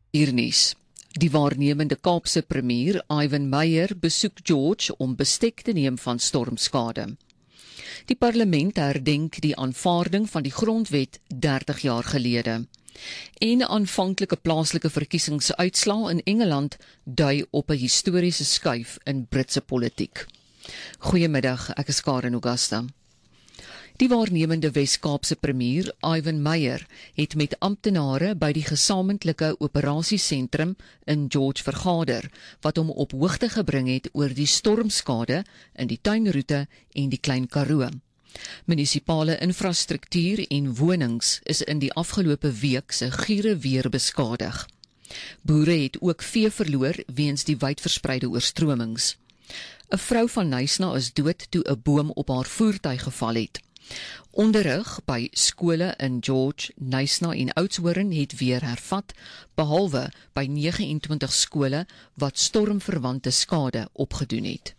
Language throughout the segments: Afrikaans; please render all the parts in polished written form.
Hiernuus. Die waarnemende Kaapse premier, Ivan Meyer, besoek George om bestek te neem van stormskade. Die parlement herdenk die aanvaarding van die grondwet 30 jaar gelede. En aanvanklike plaaslike verkiesingsuitslae in Engeland dui op 'n historiese skuif in Britse politiek. Goeiemiddag, ek is Karen Augusta. Die waarnemende Wes-Kaapse premier, Ivan Meyer, het met amptenare by die gesamentlike operasiesentrum in George vergader, wat hom op hoogte gebring het oor die stormskade in die tuinroete en die Klein Karoo. Munisipale infrastruktuur en wonings is in die afgelope week se giere weer beskadig. Boere het ook vee verloor weens die wydverspreide oorstromings. 'n Vrou van Knysna is dood toe 'n boom op haar voertuig geval het. Onderrig by skole in George, Knysna en Oudtshoorn het weer hervat, behalwe by 29 skole wat stormverwante skade opgedoen het.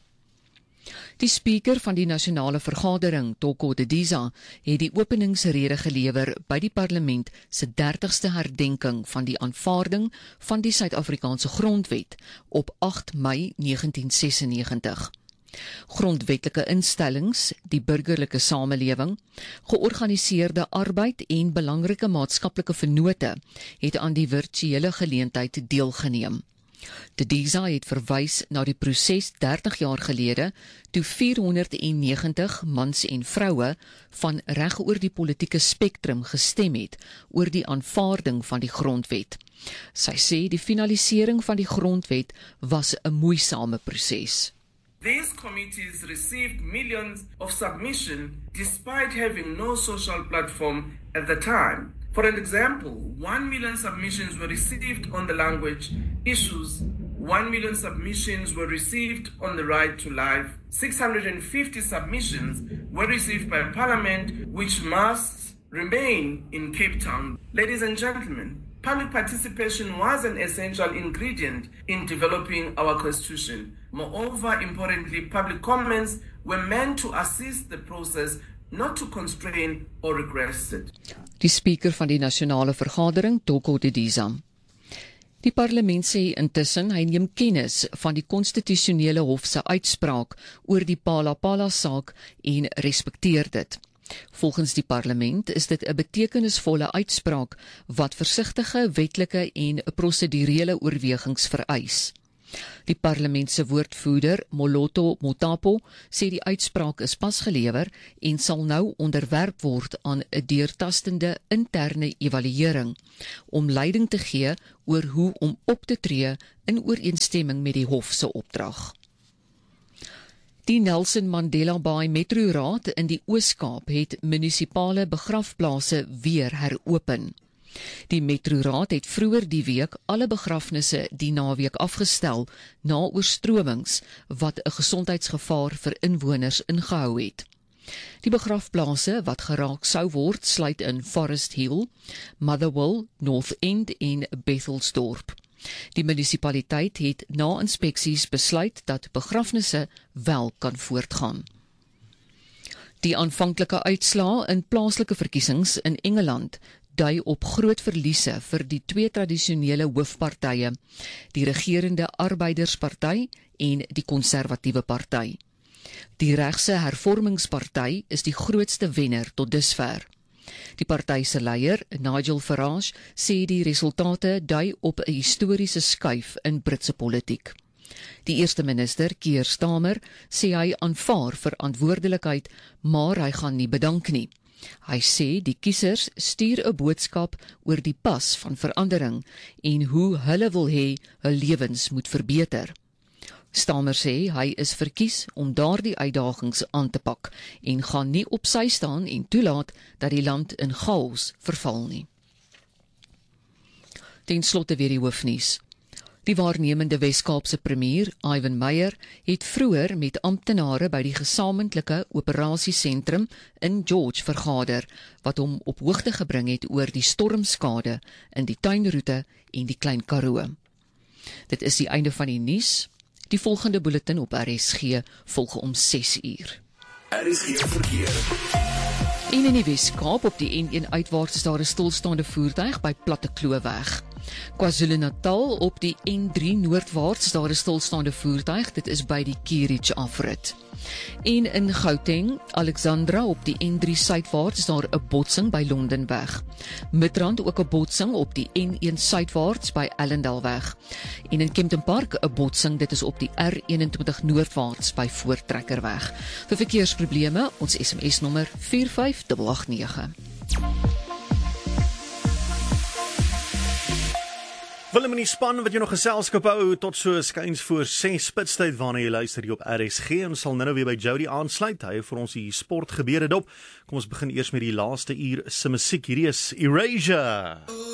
Die spreker van die nasionale vergadering, Toko Didiza, het die openingsrede gelewer by die parlement se 30ste herdenking van die aanvaarding van die Suid-Afrikaanse grondwet op 8 Mei 1996. Grondwetlike instellings, die burgerlike samelewing, georganiseerde arbeid en belangrike maatskaplike vennote het aan die virtuele geleentheid deelgeneem. Didiza het verwys na die proses 30 jaar gelede, toe 490 mans en vroue van reg oor die politieke spektrum gestem het oor die aanvaarding van die grondwet. Sy sê die finalisering van die grondwet was 'n moeisame proses. These committees received millions of submissions despite having no social platform at the time. For an example, 1 million submissions were received on the language issues, 1 million submissions were received on the right to life, 650 submissions were received by Parliament, which must remain in Cape Town. Ladies and gentlemen, public participation was an essential ingredient in developing our constitution. Moreover, importantly, public comments were meant to assist the process, not to constrain or regress it. Die spreker van die nasionale vergadering, Toko Didiza. Die parlement sê intussen hy neem kennis van die konstitusionele hof se uitspraak oor die Phala-Phala saak en respekteer dit. Volgens die parlement is dit 'n betekenisvolle uitspraak wat versigtige wetlike en prosedurele oorwegings vereis. Die parlement se woordvoerder, Moloto Motapo, sê die uitspraak is pas gelewer en sal nou onderwerp word aan 'n deurtastende interne evaluering om leiding te gee oor hoe om op te tree in ooreenstemming met die hof se opdrag. Die Nelson Mandela Bay Metroraad in die Oos-Kaap het munisipale begrafplase weer heropen. Die Metroraad het vroeër die week alle begrafnisse die naweek afgestel na oorstromings wat 'n gesondheidsgevaar vir inwoners ingehou het. Die begrafplase wat geraak sou word sluit in Forest Hill, Motherwell, North End en Bethelsdorp. Die munisipaliteit het na inspeksies besluit dat begrafnisse wel kan voortgaan. Die aanvanklike uitslae in plaaslike verkiesings in Engeland dui op groot verliese vir die twee tradisionele hoofpartye, die regerende Arbeidersparty en die Konservatiewe Party. Die regse Hervormingsparty is die grootste wenner tot dusver. Die party se leier, Nigel Farage, sê die resultate dui op 'n historiese skuif in Britse politiek. Die eerste minister, Keir Starmer, sê hy aanvaar verantwoordelikheid, maar hy gaan nie bedank nie. Hy sê die kiesers stuur 'n boodskap oor die pas van verandering en hoe hulle wil hê hul lewens moet verbeter. Starmer sê hy is verkies om daardie uitdagings aan te pak en gaan nie op sy staan en toelaat dat die land in chaos verval nie. Ten slotte weer die hoofnuus. Die waarnemende Wes-Kaapse premier, Ivan Meyer, het vroeër met amptenare by die gesamentlike operasiesentrum in George vergader, wat hom op hoogte gebring het oor die stormskade in die tuinroete en die Klein Karoo. Dit is die einde van die nuus. Die volgende bulletin op RSG volg om 6 uur. RSG verkeer. En in die Wes-Kaap op die N1 uitwaarts is daar 'n stilstaande voertuig by Platte Klooweg. KwaZulu-Natal op die N3 noordwaarts is daar 'n stilstaande voertuig, dit is by die Kierich afrit. En in Gauteng, Alexandra op die N3 suidwaarts is daar 'n botsing by Londenweg. Midrand ook 'n botsing op die N1 suidwaarts by Ellendalweg. En in Kempton Park 'n botsing, dit is op die R21 noordwaarts by Voortrekkerweg. Vir verkeersprobleme, ons SMS nommer 45889. Willem in die span wat jy nog geselskap hou tot so skuins voor 6 spitstyd waarna jy luister hier op RSG. Ons sal nou weer by Jody aansluit. Hy vir ons die sportgebeure dop. Kom ons begin eers met die laaste uur se musiek. Hierdie is Erasure.